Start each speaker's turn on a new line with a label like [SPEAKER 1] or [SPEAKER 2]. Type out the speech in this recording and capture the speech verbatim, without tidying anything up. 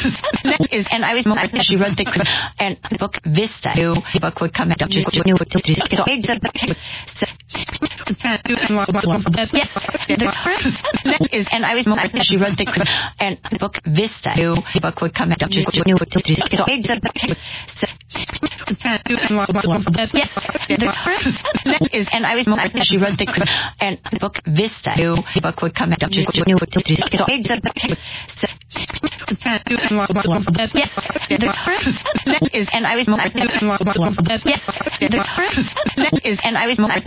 [SPEAKER 1] is, and I was more, she wrote the, and the book Vista, new book would come out, just new, yes, is, and I was more, she wrote the, and the book Vista, new book would come out, just new, yes, is, and I was more, she wrote the, and the book Vista, new book would come out, just new, yes, is, and I was more, yes, is, and I was more.